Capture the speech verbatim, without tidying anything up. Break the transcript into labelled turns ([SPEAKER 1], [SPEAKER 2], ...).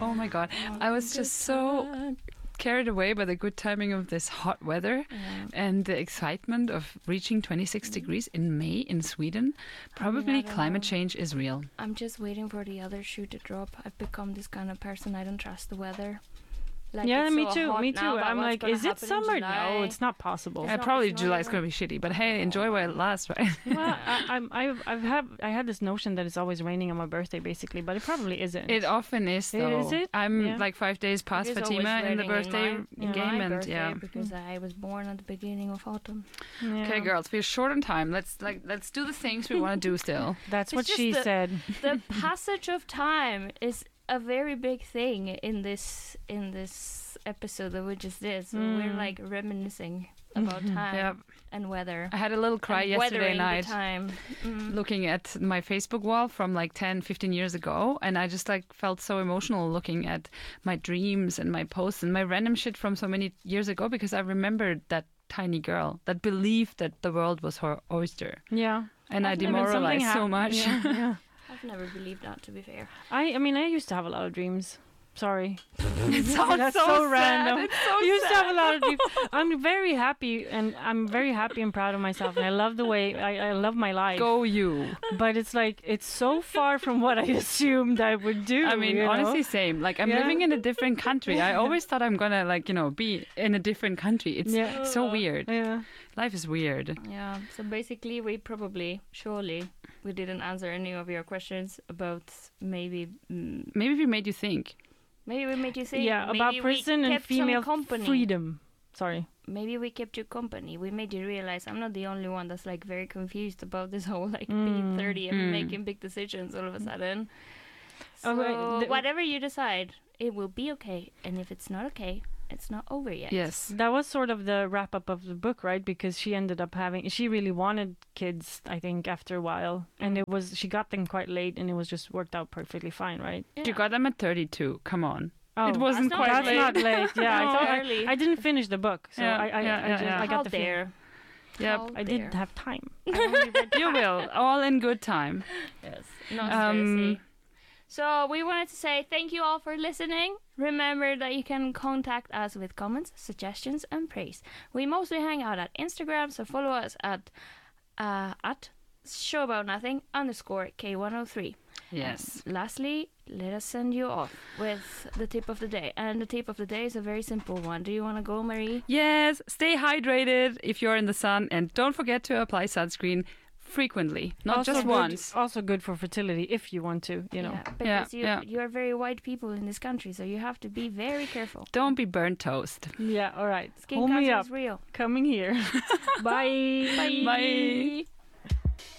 [SPEAKER 1] Oh my God. I was just so carried away by the good timing of this hot weather
[SPEAKER 2] Yeah.
[SPEAKER 1] and the excitement of reaching twenty-six mm. degrees in May in Sweden. Probably
[SPEAKER 2] I mean, I
[SPEAKER 1] climate
[SPEAKER 2] know.
[SPEAKER 1] change is real.
[SPEAKER 2] I'm just waiting for the other shoe to drop. I've become this kind of person. I don't trust the weather. Like,
[SPEAKER 3] yeah,
[SPEAKER 2] it's
[SPEAKER 3] me
[SPEAKER 2] so
[SPEAKER 3] too.
[SPEAKER 2] hot
[SPEAKER 3] Me too.
[SPEAKER 2] now, but
[SPEAKER 3] I'm
[SPEAKER 2] what's
[SPEAKER 3] like,
[SPEAKER 2] gonna
[SPEAKER 3] is it
[SPEAKER 2] happen in
[SPEAKER 3] summer?
[SPEAKER 2] July?
[SPEAKER 3] No, it's not possible.
[SPEAKER 1] Uh,
[SPEAKER 2] not-
[SPEAKER 1] probably
[SPEAKER 2] it's not
[SPEAKER 1] July is
[SPEAKER 2] even-
[SPEAKER 1] going to be shitty, but hey, enjoy while it lasts, right?
[SPEAKER 3] well, I, I'm, I've, I've had, I had this notion that it's always raining on my birthday, basically, but it probably isn't.
[SPEAKER 1] It often is, though.
[SPEAKER 3] Is it?
[SPEAKER 1] I'm
[SPEAKER 3] Yeah.
[SPEAKER 1] like five days past
[SPEAKER 2] It is
[SPEAKER 1] Fatima
[SPEAKER 2] always
[SPEAKER 1] in the
[SPEAKER 2] raining
[SPEAKER 1] birthday
[SPEAKER 2] in my, in
[SPEAKER 1] game,
[SPEAKER 2] my
[SPEAKER 1] and
[SPEAKER 2] birthday
[SPEAKER 1] yeah.
[SPEAKER 2] because I was born at the beginning of autumn.
[SPEAKER 3] Yeah.
[SPEAKER 1] Okay, girls, we're short on time. Let's like let's do the things we want to do still.
[SPEAKER 3] That's
[SPEAKER 2] It's
[SPEAKER 3] what
[SPEAKER 2] just
[SPEAKER 3] she
[SPEAKER 2] the-
[SPEAKER 3] said.
[SPEAKER 2] The passage of time is a very big thing in this in this episode that we just did. So
[SPEAKER 3] Mm.
[SPEAKER 2] we're like reminiscing about time
[SPEAKER 1] Yeah,
[SPEAKER 2] and weather.
[SPEAKER 1] I had a little cry
[SPEAKER 2] and
[SPEAKER 1] yesterday
[SPEAKER 2] weathering the
[SPEAKER 1] night.
[SPEAKER 2] time. Mm.
[SPEAKER 1] Looking at my Facebook wall from like ten, fifteen years ago, and I just like felt so emotional looking at my dreams and my posts and my random shit from so many years ago because I remembered that tiny girl that believed that the world was her oyster,
[SPEAKER 3] Yeah.
[SPEAKER 1] and I
[SPEAKER 3] I've never- something
[SPEAKER 1] demoralized so
[SPEAKER 3] hap-
[SPEAKER 1] much.
[SPEAKER 3] Yeah, yeah.
[SPEAKER 2] I've never believed that, to be fair.
[SPEAKER 3] I, I mean, I used to have a lot of dreams. Sorry.
[SPEAKER 1] It sounds
[SPEAKER 3] That's
[SPEAKER 1] so,
[SPEAKER 3] so
[SPEAKER 1] sad.
[SPEAKER 3] random.
[SPEAKER 1] It's so
[SPEAKER 3] I used to
[SPEAKER 1] sad.
[SPEAKER 3] have a lot of dreams. I'm very happy, and I'm very happy and proud of myself, and I love the way I, I love my life.
[SPEAKER 1] Go you.
[SPEAKER 3] But it's like it's so far from what I assumed I would do.
[SPEAKER 1] I mean,
[SPEAKER 3] you know?
[SPEAKER 1] honestly, same. Like, I'm
[SPEAKER 3] Yeah.
[SPEAKER 1] living in a different country. I always thought I'm gonna, like, you know, be in a different country. It's
[SPEAKER 3] Yeah.
[SPEAKER 1] so weird.
[SPEAKER 3] Yeah.
[SPEAKER 1] Life is weird.
[SPEAKER 2] Yeah. So basically, we probably, surely, we didn't answer any of your questions about maybe. Mm,
[SPEAKER 1] Maybe we made you think.
[SPEAKER 2] maybe we made you think.
[SPEAKER 3] Yeah,
[SPEAKER 2] maybe
[SPEAKER 3] about
[SPEAKER 2] we
[SPEAKER 3] prison and
[SPEAKER 2] kept some
[SPEAKER 3] female
[SPEAKER 2] company.
[SPEAKER 3] freedom. Sorry.
[SPEAKER 2] Maybe we kept you company. We made you realize I'm not the only one that's like very confused about this whole like
[SPEAKER 3] Mm.
[SPEAKER 2] being thirty and
[SPEAKER 1] Mm.
[SPEAKER 2] making big decisions all of a sudden. So
[SPEAKER 3] Oh, wait, the-
[SPEAKER 2] whatever you decide, it will be okay. And if it's not okay, it's not over yet.
[SPEAKER 1] Yes.
[SPEAKER 3] That was sort of the wrap up of the book, right? Because she ended up having, she really wanted kids, I think, after a while. And it was, she got them quite late and it was just worked out perfectly fine, right?
[SPEAKER 2] Yeah.
[SPEAKER 1] You got them at thirty-two. Come on.
[SPEAKER 3] Oh,
[SPEAKER 1] It wasn't
[SPEAKER 2] That's not
[SPEAKER 1] quite
[SPEAKER 3] That's
[SPEAKER 1] late.
[SPEAKER 3] not late. Yeah, I,
[SPEAKER 2] No,
[SPEAKER 3] thought I,
[SPEAKER 2] early.
[SPEAKER 3] I didn't finish the book, so
[SPEAKER 1] Yeah,
[SPEAKER 3] I, I,
[SPEAKER 1] yeah,
[SPEAKER 3] I,
[SPEAKER 1] yeah,
[SPEAKER 3] just,
[SPEAKER 1] yeah.
[SPEAKER 3] I
[SPEAKER 2] How
[SPEAKER 3] got the feeling.
[SPEAKER 2] dare.
[SPEAKER 1] Yep.
[SPEAKER 2] How
[SPEAKER 3] I
[SPEAKER 2] dare.
[SPEAKER 3] didn't have time. I only read
[SPEAKER 1] You will. All in good time.
[SPEAKER 2] Yes. No,
[SPEAKER 1] Um,
[SPEAKER 2] seriously. So we wanted to say thank you all for listening. Remember that you can contact us with comments, suggestions, and praise. We mostly hang out at Instagram, so follow us at uh, at showaboutnothing underscore K one oh three.
[SPEAKER 1] Yes.
[SPEAKER 2] And lastly, let us send you off with the tip of the day. And the tip of the day is a very simple one. Do you want to go, Marie?
[SPEAKER 1] Yes. Stay hydrated if you're in the sun, and don't forget to apply sunscreen frequently, not
[SPEAKER 3] also
[SPEAKER 1] just
[SPEAKER 3] good,
[SPEAKER 1] once.
[SPEAKER 3] Also good for fertility if you want to, you know.
[SPEAKER 2] Yeah, because you,
[SPEAKER 1] yeah.
[SPEAKER 2] you are very white people in this country, so you have to be very careful.
[SPEAKER 1] Don't be burnt toast.
[SPEAKER 3] Yeah, all right.
[SPEAKER 2] Skin
[SPEAKER 3] Hold me
[SPEAKER 2] cancer
[SPEAKER 3] up.
[SPEAKER 2] is real.
[SPEAKER 3] Coming here. Bye.
[SPEAKER 2] Bye.
[SPEAKER 1] Bye.